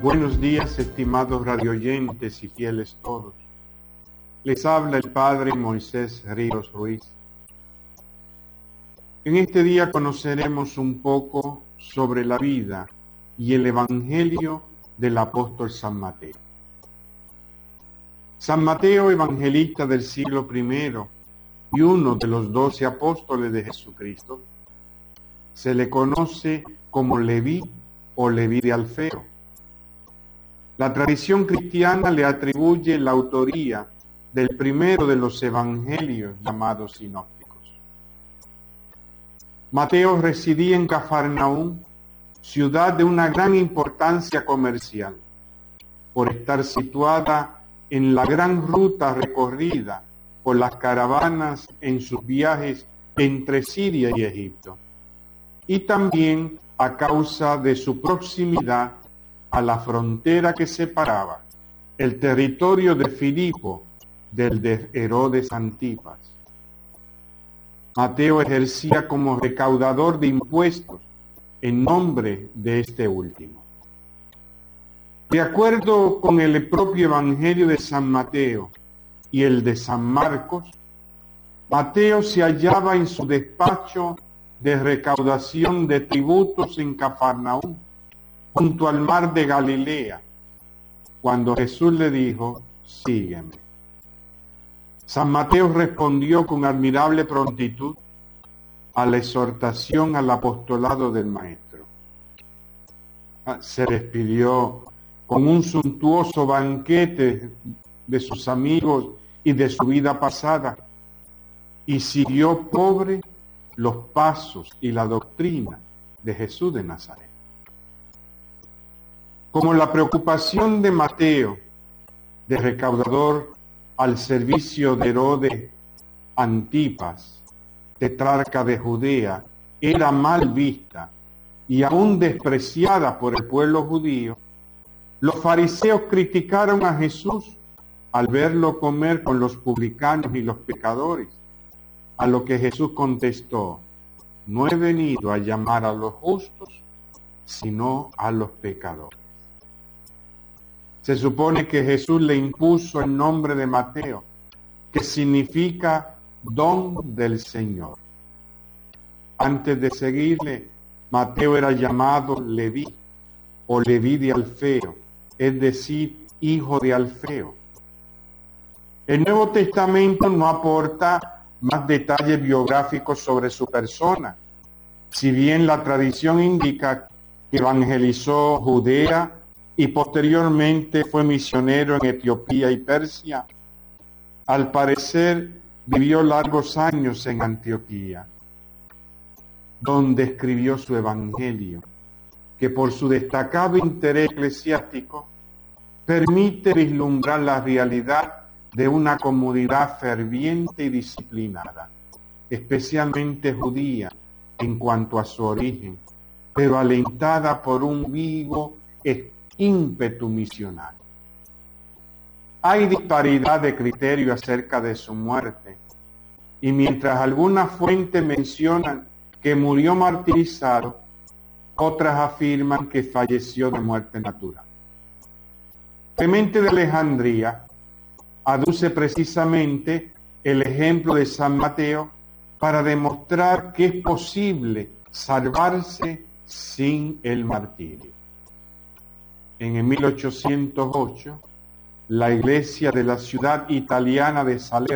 Buenos días, estimados radioyentes y fieles todos. Les habla el Padre Moisés Ríos Ruiz. En este día conoceremos un poco sobre la vida y el Evangelio del apóstol San Mateo. San Mateo, evangelista del siglo I y uno de los 12 apóstoles de Jesucristo, se le conoce como Leví o Leví de Alfeo. La tradición cristiana le atribuye la autoría del primero de los evangelios llamados sinópticos. Mateo residía en Cafarnaúm, ciudad de una gran importancia comercial, por estar situada en la gran ruta recorrida por las caravanas en sus viajes entre Siria y Egipto, y también a causa de su proximidad a la frontera que separaba el territorio de Filipo del de Herodes Antipas. Mateo ejercía como recaudador de impuestos en nombre de este último. De acuerdo con el propio Evangelio de San Mateo y el de San Marcos, Mateo se hallaba en su despacho de recaudación de tributos en Cafarnaúm, junto al mar de Galilea, cuando Jesús le dijo: sígueme. San Mateo respondió con admirable prontitud a la exhortación al apostolado del Maestro. Se despidió con un suntuoso banquete de sus amigos y de su vida pasada, y siguió pobre los pasos y la doctrina de Jesús de Nazaret. Como la preocupación de Mateo, de recaudador al servicio de Herodes Antipas, tetrarca de Judea, era mal vista y aún despreciada por el pueblo judío, los fariseos criticaron a Jesús al verlo comer con los publicanos y los pecadores, a lo que Jesús contestó: no he venido a llamar a los justos, sino a los pecadores. Se supone que Jesús le impuso el nombre de Mateo, que significa don del Señor. Antes de seguirle, Mateo era llamado Leví o Leví de Alfeo, es decir, hijo de Alfeo. El Nuevo Testamento no aporta más detalles biográficos sobre su persona, si bien la tradición indica que evangelizó Judea y posteriormente fue misionero en Etiopía y Persia. Al parecer vivió largos años en Antioquía, donde escribió su evangelio, que por su destacado interés eclesiástico permite vislumbrar la realidad de una comunidad ferviente y disciplinada, especialmente judía en cuanto a su origen, pero alentada por un vivo ímpetu misional. Hay disparidad de criterio acerca de su muerte, y mientras algunas fuentes mencionan que murió martirizado, otras afirman que falleció de muerte natural. Clemente de Alejandría aduce precisamente el ejemplo de San Mateo para demostrar que es posible salvarse sin el martirio. En el 1808, la iglesia de la ciudad italiana de Salerno